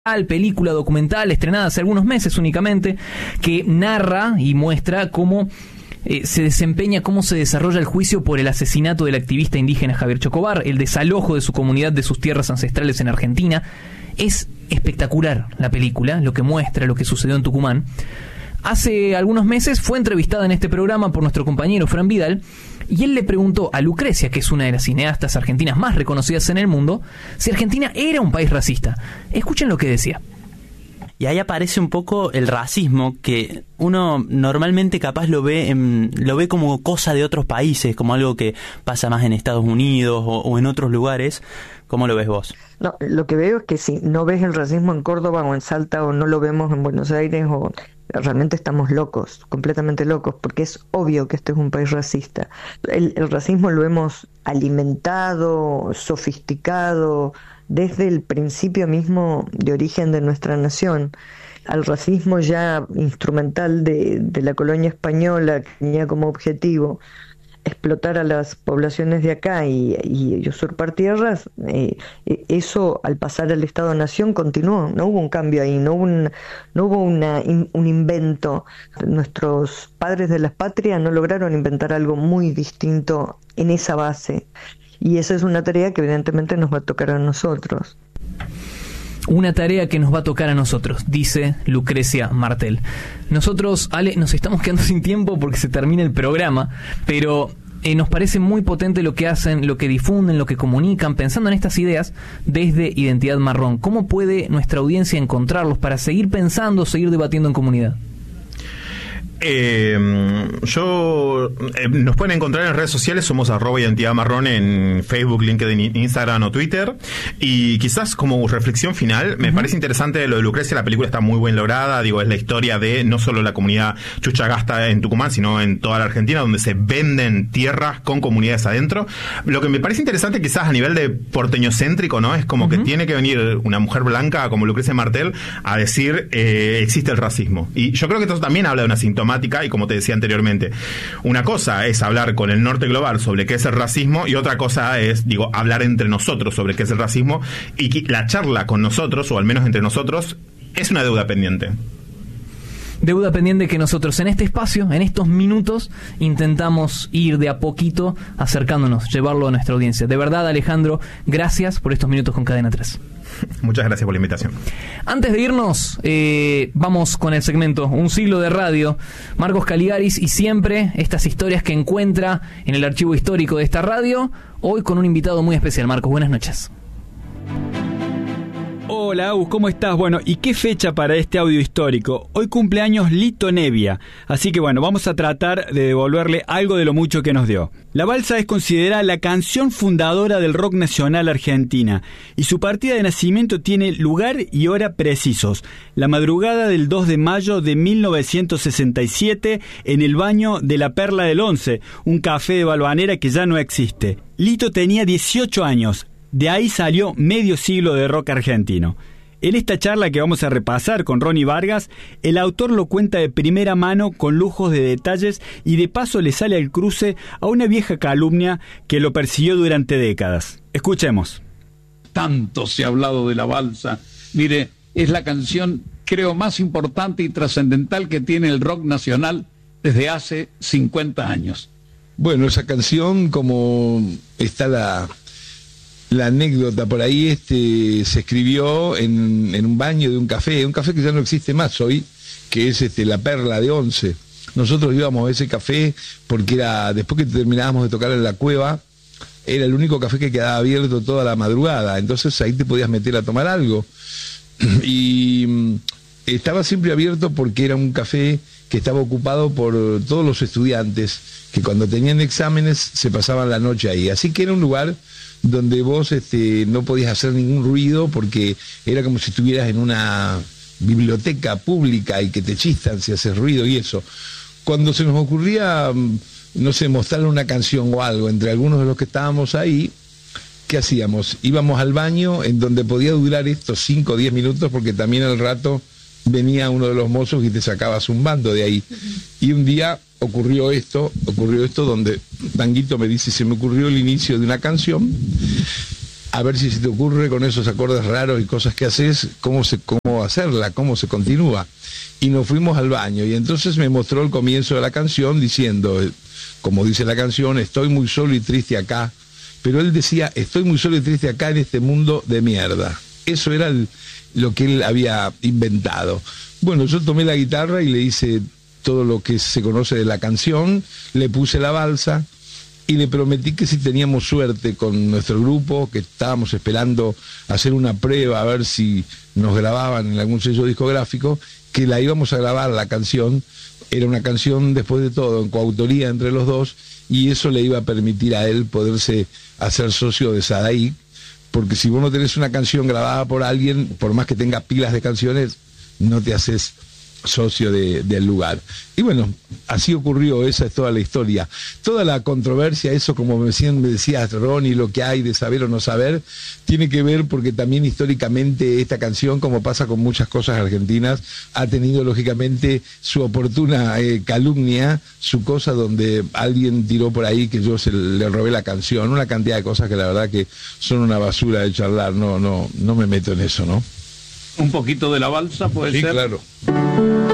película documental estrenada hace algunos meses únicamente, que narra y muestra cómo se desempeña, cómo se desarrolla el juicio por el asesinato del activista indígena Javier Chocobar, el desalojo de su comunidad de sus tierras ancestrales en Argentina. Es espectacular la película, lo que muestra, lo que sucedió en Tucumán. Hace algunos meses fue entrevistada en este programa por nuestro compañero Fran Vidal, y él le preguntó a Lucrecia, que es una de las cineastas argentinas más reconocidas en el mundo, si Argentina era un país racista. Escuchen lo que decía. Y ahí aparece un poco el racismo, que uno normalmente capaz lo ve como cosa de otros países, como algo que pasa más en Estados Unidos o en otros lugares. ¿Cómo lo ves vos? No, lo que veo es que si no ves el racismo en Córdoba o en Salta, o no lo vemos en Buenos Aires, o realmente estamos locos, completamente locos, porque es obvio que este es un país racista. El racismo lo hemos alimentado, sofisticado, desde el principio mismo de origen de nuestra nación. Al racismo ya instrumental de la colonia española, que tenía como objetivo explotar a las poblaciones de acá y usurpar tierras, eso al pasar al Estado-Nación continuó. No hubo un cambio ahí, no hubo un invento. Nuestros padres de la patria no lograron inventar algo muy distinto en esa base, y esa es una tarea que evidentemente nos va a tocar a nosotros. Una tarea que nos va a tocar a nosotros, dice Lucrecia Martel. Nosotros, Ale, nos estamos quedando sin tiempo porque se termina el programa, pero nos parece muy potente lo que hacen, lo que difunden, lo que comunican, pensando en estas ideas desde Identidad Marrón. ¿Cómo puede nuestra audiencia encontrarlos para seguir pensando, seguir debatiendo en comunidad? Nos pueden encontrar en redes sociales, somos @identidadmarrón en Facebook, LinkedIn, Instagram o Twitter. Y quizás como reflexión final, me parece interesante lo de Lucrecia. La película está muy bien lograda, es la historia de no solo la comunidad chuchagasta en Tucumán, sino en toda la Argentina, donde se venden tierras con comunidades adentro. Lo que me parece interesante quizás a nivel de porteño céntrico, ¿no? Es como que tiene que venir una mujer blanca como Lucrecia Martel a decir existe el racismo. Y yo creo que esto también habla de una sintomática. Y como te decía anteriormente, una cosa es hablar con el norte global sobre qué es el racismo, y otra cosa es, hablar entre nosotros sobre qué es el racismo, y la charla con nosotros, o al menos entre nosotros, es una deuda pendiente. Deuda pendiente que nosotros en este espacio, en estos minutos, intentamos ir de a poquito acercándonos, llevarlo a nuestra audiencia. De verdad, Alejandro, gracias por estos minutos con Cadena 3. Muchas gracias por la invitación. Antes de irnos, vamos con el segmento Un siglo de radio. Marcos Caligaris, y siempre estas historias que encuentra en el archivo histórico de esta radio. Hoy con un invitado muy especial. Marcos, buenas noches. Hola, Agus, ¿cómo estás? Bueno, ¿y qué fecha para este audio histórico? Hoy cumpleaños Lito Nevia, así que bueno, vamos a tratar de devolverle algo de lo mucho que nos dio. La balsa es considerada la canción fundadora del rock nacional argentina, y su partida de nacimiento tiene lugar y hora precisos: la madrugada del 2 de mayo de 1967 en el baño de la Perla del Once, un café de Balvanera que ya no existe. Lito tenía 18 años. De ahí salió medio siglo de rock argentino. En esta charla que vamos a repasar con Ronnie Vargas, el autor lo cuenta de primera mano, con lujos de detalles, y de paso le sale al cruce a una vieja calumnia que lo persiguió durante décadas. Escuchemos. Tanto se ha hablado de la balsa. Mire, es la canción, creo, más importante y trascendental que tiene el rock nacional desde hace 50 años. Bueno, esa canción, como está la anécdota por ahí, se escribió en un baño de un café que ya no existe más hoy, que es la Perla de Once. Nosotros íbamos a ese café porque era, después que terminábamos de tocar en la cueva, era el único café que quedaba abierto toda la madrugada, entonces ahí te podías meter a tomar algo. Y estaba siempre abierto porque era un café que estaba ocupado por todos los estudiantes que cuando tenían exámenes se pasaban la noche ahí, así que era un lugar donde vos no podías hacer ningún ruido porque era como si estuvieras en una biblioteca pública y que te chistan si haces ruido y eso. Cuando se nos ocurría, no sé, mostrar una canción o algo entre algunos de los que estábamos ahí, ¿qué hacíamos? Íbamos al baño en donde podía durar estos 5 o 10 minutos porque también al rato venía uno de los mozos y te sacaba zumbando de ahí. Y un día ocurrió esto donde Tanguito me dice, se me ocurrió el inicio de una canción, a ver si se te ocurre con esos acordes raros y cosas que haces, cómo hacerla, cómo se continúa. Y nos fuimos al baño y entonces me mostró el comienzo de la canción diciendo, como dice la canción, estoy muy solo y triste acá, pero él decía, estoy muy solo y triste acá en este mundo de mierda. Eso era lo que él había inventado. Bueno, yo tomé la guitarra y le hice todo lo que se conoce de la canción, le puse la balsa y le prometí que si teníamos suerte con nuestro grupo, que estábamos esperando hacer una prueba a ver si nos grababan en algún sello discográfico, que la íbamos a grabar la canción. Era una canción, después de todo, en coautoría entre los dos, y eso le iba a permitir a él poderse hacer socio de Sadaic, porque si vos no tenés una canción grabada por alguien, por más que tenga pilas de canciones, no te haces socio del lugar. Y bueno, así ocurrió, esa es toda la historia. Toda la controversia, eso como me decías, Ronnie, lo que hay de saber o no saber, tiene que ver porque también históricamente esta canción, como pasa con muchas cosas argentinas, ha tenido lógicamente su oportuna calumnia, su cosa donde alguien tiró por ahí que yo le robé la canción, una cantidad de cosas que la verdad que son una basura de charlar, no me meto en eso, ¿no? Un poquito de la balsa, puede ser. Sí, claro.